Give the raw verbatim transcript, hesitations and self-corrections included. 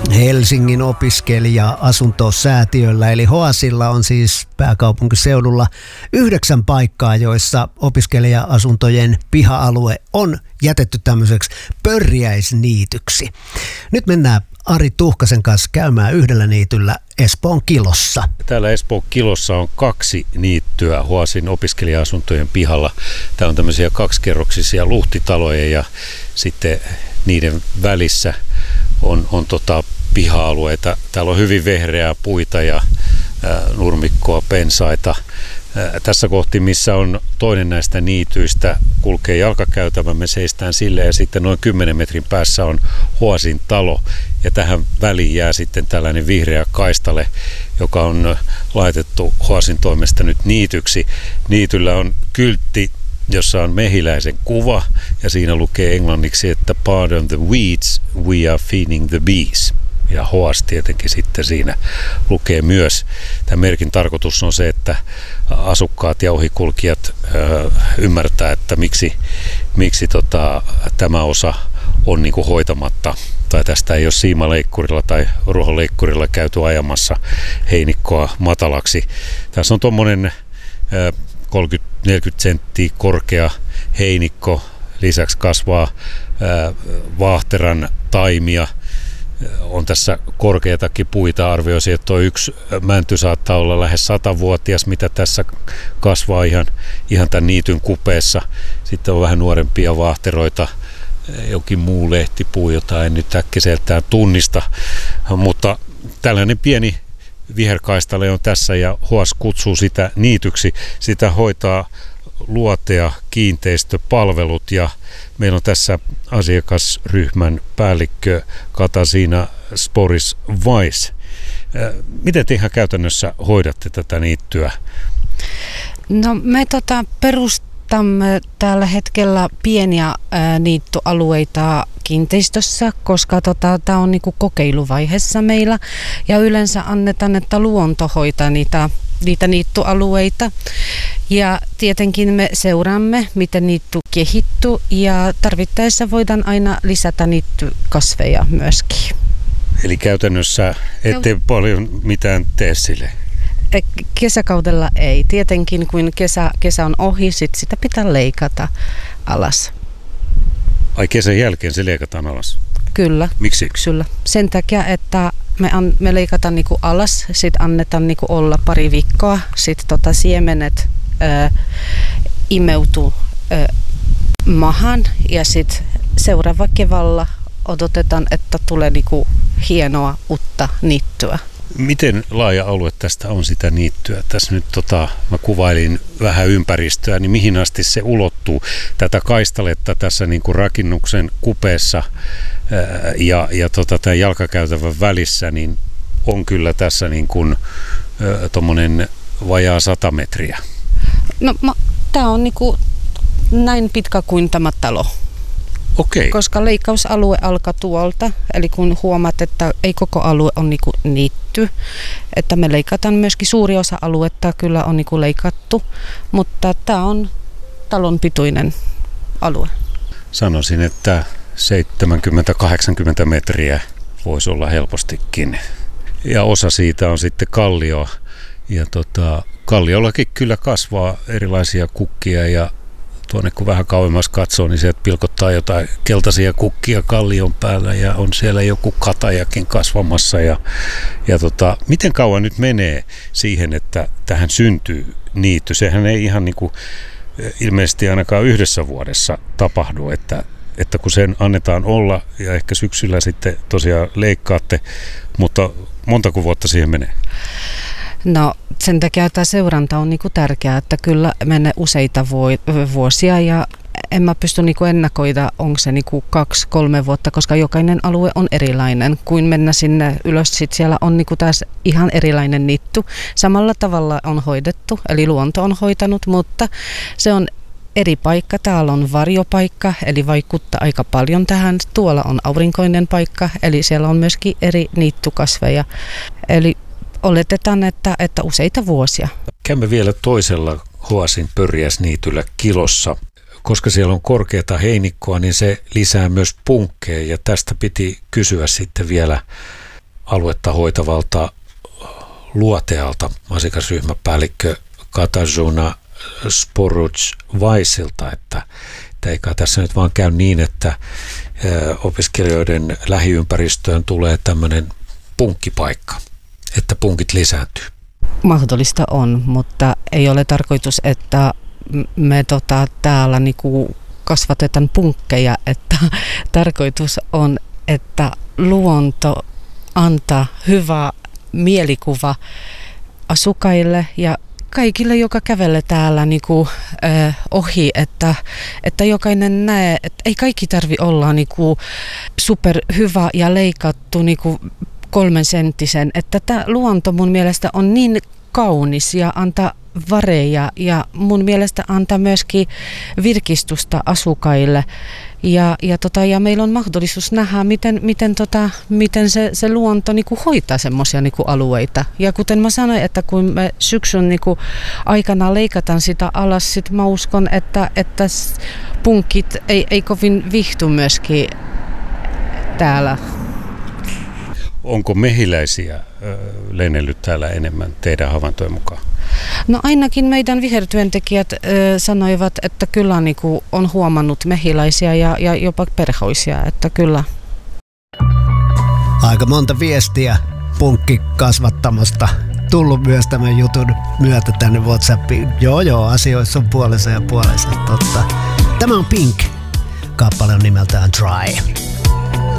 Helsingin opiskelija-asuntosäätiöllä eli Hoasilla on siis pääkaupunkiseudulla yhdeksän paikkaa, joissa opiskelija-asuntojen piha-alue on jätetty tämmöiseksi pörjäisniityksi. Nyt mennään Ari Tuhkasen kanssa käymään yhdellä niityllä Espoon Kilossa. Täällä Espoon Kilossa on kaksi niittyä Hoasin opiskelija-asuntojen pihalla. Tää on tämmöisiä kaksikerroksisia luhtitaloja ja sitten niiden välissä on, on tota piha-alueita. Täällä on hyvin vehreää puita ja ää, nurmikkoa, pensaita. Ää, tässä kohti, missä on toinen näistä niityistä, kulkee jalkakäytävä, me seistään sille ja sitten noin kymmenen metrin päässä on Hoasin talo. Ja tähän väliin jää sitten tällainen vihreä kaistale, joka on laitettu Hoasin toimesta nyt niityksi. Niityllä on kyltti, jossa on mehiläisen kuva ja siinä lukee englanniksi, että pardon the weeds, we are feeding the bees. Ja Hoas tietenkin sitten siinä lukee myös. Tämän merkin tarkoitus on se, että asukkaat ja ohikulkijat ö, ymmärtää, että miksi, miksi tota, tämä osa on niin kuin hoitamatta. Tai tästä ei ole siimaleikkurilla tai ruohonleikkurilla käyty ajamassa heinikkoa matalaksi. Tässä on tuommoinen kolmekymmentä neljäkymmentä senttiä korkea heinikko. Lisäksi kasvaa ää, vaahteran taimia. On tässä korkeatakin puita, arvioisin, että tuo yksi mänty saattaa olla lähes satavuotias, mitä tässä kasvaa ihan, ihan tämän niityn kupeessa. Sitten on vähän nuorempia vaahteroita, jokin muu lehtipuu, jota en nyt äkkiseltään tunnista, mutta tällainen pieni viherkaistale on tässä ja Hoas kutsuu sitä niityksi. Sitä hoitaa Luotea kiinteistöpalvelut ja meillä on tässä asiakasryhmän päällikkö Katarzyna Sporis-Weiss. Miten te ihan käytännössä hoidatte tätä niittyä? No me tota, perustamme tällä hetkellä pieniä ää, niittyalueita kiinteistössä, koska tota, tämä on niinku kokeiluvaiheessa meillä ja yleensä annetaan, että luonto hoitaa niitä niitä niittyalueita ja tietenkin me seuraamme, miten niitty kehittyy ja tarvittaessa voidaan aina lisätä niittykasveja myöskin. Eli käytännössä ette no. paljon mitään tee sille? Kesäkaudella ei. Tietenkin kun kesä, kesä on ohi, sit sitä pitää leikata alas. Ai kesän jälkeen se leikataan alas? Kyllä. Miksi? Syksyllä. Sen takia, että me, an, me leikataan niinku alas, sitten annetaan niinku olla pari viikkoa, sitten tota siemenet ö, imeutuu ö, maahan ja sitten seuraava keväällä odotetaan, että tulee niinku hienoa uutta niittyä. Miten laaja alue tästä on sitä niittyä? Tässä nyt tota, mä kuvailin vähän ympäristöä, niin mihin asti se ulottuu? Tätä kaistaletta tässä niin kuin rakennuksen kupeessa ää, ja, ja tota, tämän jalkakäytävän välissä, niin on kyllä tässä niin kuin ää, tommonen vajaa sata metriä. No tämä on niinku näin pitkä kuin tämä talo. Okei. Koska leikkausalue alkaa tuolta, eli kun huomaat, että ei koko alue on niinku niitty, että me leikataan myöskin suuri osa aluetta, kyllä on niinku leikattu, mutta tämä on talon pituinen alue. Sanoisin, että seitsemänkymmentä kahdeksankymmentä metriä voisi olla helpostikin. Ja osa siitä on sitten kallioa. Ja tota, kalliollakin kyllä kasvaa erilaisia kukkia ja tuonne kun vähän kauemmas katsoo, niin sieltä pilkottaa jotain keltaisia kukkia kallion päällä ja on siellä joku katajakin kasvamassa. Ja, ja tota, miten kauan nyt menee siihen, että tähän syntyy niitty? Sehän ei ihan niin kuin ilmeisesti ainakaan yhdessä vuodessa tapahdu, että, että kun sen annetaan olla ja ehkä syksyllä sitten tosiaan leikkaatte, mutta montako vuotta siihen menee? No sen takia tämä seuranta on niinku tärkeää, että kyllä menee useita vuosia ja en mä pysty niinku ennakoida, onko se niinku kaksi, kolme vuotta, koska jokainen alue on erilainen. Kuin mennä sinne ylös, sit siellä on niinku taas ihan erilainen niitty. Samalla tavalla on hoidettu, eli luonto on hoitanut, mutta se on eri paikka. Täällä on varjopaikka, eli vaikuttaa aika paljon tähän. Tuolla on aurinkoinen paikka, eli siellä on myöskin eri niittykasveja. Eli oletetaan, että, että useita vuosia. Käymme vielä toisella Hoasin pörjäisniityllä Kilossa. Koska siellä on korkeata heinikkoa, niin se lisää myös punkkeja. Ja tästä piti kysyä sitten vielä aluetta hoitavalta Luotealta asiakasryhmäpäällikkö Katarzyna Sporuc-Vaisilta, että, että eikä tässä nyt vaan käy niin, että opiskelijoiden lähiympäristöön tulee tämmöinen punkkipaikka, että punkit lisääntyy. Mahdollista on, mutta ei ole tarkoitus, että me tota, täällä niinku kasvatetaan punkkeja, että tarkoitus on, että luonto antaa hyvä mielikuva asukkaille ja kaikille, joka kävelee täällä niinku, äh, ohi, että, että jokainen näe, että ei kaikki tarvi olla niinku, super hyvä ja leikattu niinku, kolmen senttisen, että tämä luonto mun mielestä on niin kaunis ja antaa vareja ja mun mielestä antaa myöskin virkistystä asukkaille. Ja, ja, tota, ja meillä on mahdollisuus nähdä, miten, miten, tota, miten se, se luonto niinku hoitaa semmoisia niinku alueita. Ja kuten mä sanoin, että kun me syksyn niinku aikana leikataan sitä alas, sit mä uskon, että, että punkit ei, ei kovin vihtu myöskin täällä. Onko mehiläisiä lennellyt täällä enemmän teidän havaintojen mukaan? No ainakin meidän vihertyöntekijät ö, sanoivat, että kyllä niin kuin on huomannut mehiläisiä ja, ja jopa perhoisia, että kyllä. Aika monta viestiä punkkikasvattamasta tullut myös tämän jutun myötä tänne WhatsAppiin. Joo joo, asioissa on puolensa ja puolensa, totta. Tämä on Pink. Kappale on nimeltään Dry.